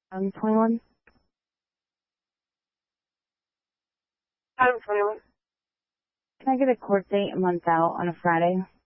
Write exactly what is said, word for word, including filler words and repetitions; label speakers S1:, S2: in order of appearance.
S1: I'm twenty-one.
S2: I'm twenty-one.
S1: Can I get a court date a month out on a Friday?